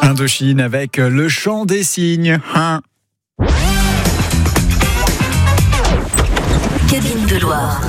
Indochine avec le chant des cygnes. Cabine de Loire.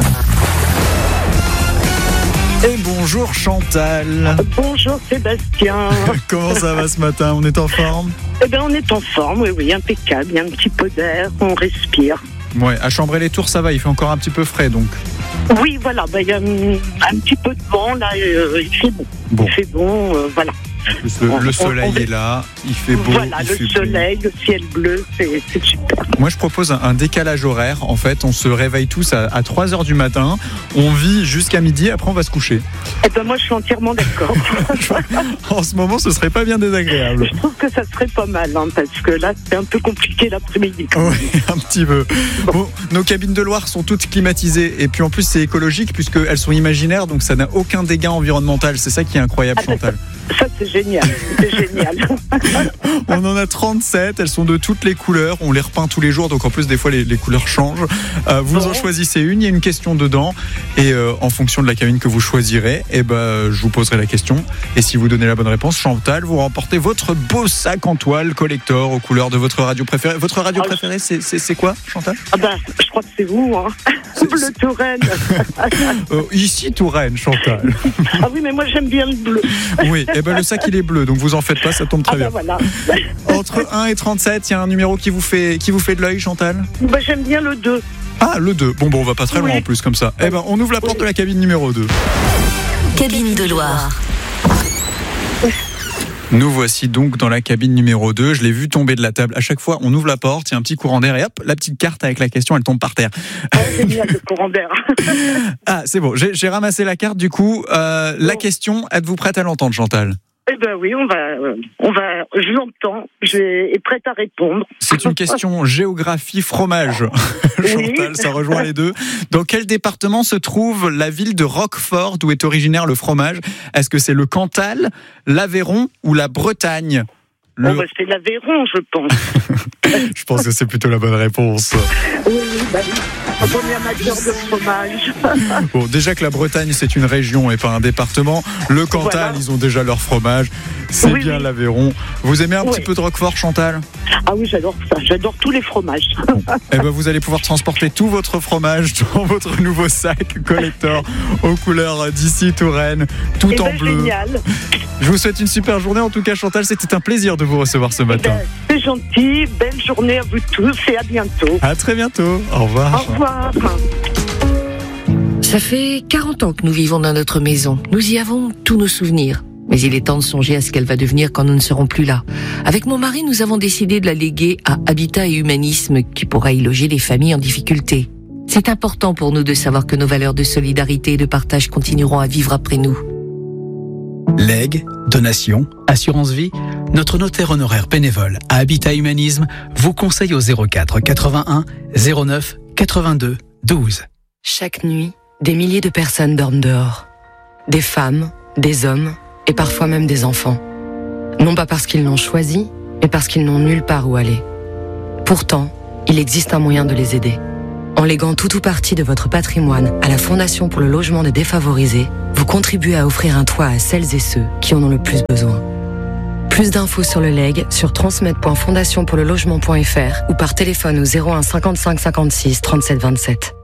Et bonjour Chantal. Bonjour Sébastien. Comment ça va ce matin? On est en forme? Eh bien, on est en forme, oui, impeccable. Il y a un petit peu d'air, on respire. Ouais, à Chambray-les-Tours, ça va, il fait encore un petit peu frais donc. Oui, voilà, il y a un petit peu de vent, là, il fait bon. Bon. Il fait bon, voilà. Le soleil est là, il fait beau. Voilà, il le fait soleil, le ciel bleu, c'est super. Moi, je propose un décalage horaire. En fait, on se réveille tous à 3h du matin. On vit jusqu'à midi, après on va se coucher. Eh bien, moi, je suis entièrement d'accord. En ce moment, ce serait pas bien désagréable. Je trouve que ça serait pas mal, hein, parce que là, c'est un peu compliqué l'après-midi. Oui, un petit peu. Bon, nos cabines de Loire sont toutes climatisées. Et puis en plus, c'est écologique puisqu'elles sont imaginaires. Donc ça n'a aucun dégât environnemental. C'est ça qui est incroyable, Chantal. Ça, c'est génial. C'est génial. On en a 37. Elles sont de toutes les couleurs. On les repeint tous les jours. Donc en plus, des fois, les couleurs changent. Vous en choisissez une. Il y a une question dedans. Et en fonction de la cabine que vous choisirez, je vous poserai la question. Et si vous donnez la bonne réponse, Chantal, vous remportez votre beau sac en toile collector aux couleurs de votre radio préférée. Votre radio préférée, c'est quoi, Chantal? Je crois que c'est vous, hein. Bleu Touraine. Ici, Touraine, Chantal. Ah oui, mais moi, j'aime bien le bleu. Oui, le sac, il est bleu, donc vous en faites pas, ça tombe très bien. Voilà. Entre 1 et 37, il y a un numéro qui vous fait de l'œil, Chantal? J'aime bien le 2. Ah, le 2. Bon, on va pas très loin en plus, comme ça. On ouvre la porte de la cabine numéro 2. Cabine de Loire. Nous voici donc dans la cabine numéro 2. Je l'ai vu tomber de la table. À chaque fois, on ouvre la porte, il y a un petit courant d'air et hop, la petite carte avec la question, elle tombe par terre. C'est bien le courant d'air. Ah, c'est bon. J'ai ramassé la carte du coup. La question, êtes-vous prête à l'entendre, Chantal? Eh ben oui, on va, je l'entends, est prête à répondre. C'est une question géographie fromage. Chantal, ça rejoint les deux. Dans quel département se trouve la ville de Roquefort, d'où est originaire le fromage? Est-ce que c'est le Cantal, l'Aveyron ou la Bretagne? C'est l'Aveyron, je pense. Je pense que c'est plutôt la bonne réponse. Oui, on est amateur de fromage. Bon, déjà que la Bretagne, c'est une région et pas un département. Le Cantal, voilà. Ils ont déjà leur fromage. C'est bien l'Aveyron. Vous aimez un petit peu de Roquefort, Chantal? Ah oui, j'adore ça. J'adore tous les fromages. Vous allez pouvoir transporter tout votre fromage dans votre nouveau sac collector aux couleurs d'ici Touraine, tout en bleu. Génial. Je vous souhaite une super journée. En tout cas, Chantal, c'était un plaisir de vous recevoir ce matin. C'est gentil. Belle journée à vous tous et à bientôt. À très bientôt. Au revoir. Au revoir. Ça fait 40 ans que nous vivons dans notre maison. Nous y avons tous nos souvenirs. Mais il est temps de songer à ce qu'elle va devenir quand nous ne serons plus là. Avec mon mari, nous avons décidé de la léguer à Habitat et Humanisme, qui pourra y loger les familles en difficulté. C'est important pour nous de savoir que nos valeurs de solidarité et de partage continueront à vivre après nous. Legs, donations, assurance vie, notre notaire honoraire bénévole à Habitat Humanisme vous conseille au 04 81 09 82 12. Chaque nuit, des milliers de personnes dorment dehors. Des femmes, des hommes et parfois même des enfants. Non pas parce qu'ils l'ont choisi, mais parce qu'ils n'ont nulle part où aller. Pourtant, il existe un moyen de les aider. En léguant tout ou partie de votre patrimoine à la Fondation pour le logement des défavorisés, vous contribuez à offrir un toit à celles et ceux qui en ont le plus besoin. Plus d'infos sur le legs sur transmettre.fondationpourlelogement.fr ou par téléphone au 01 55 56 37 27.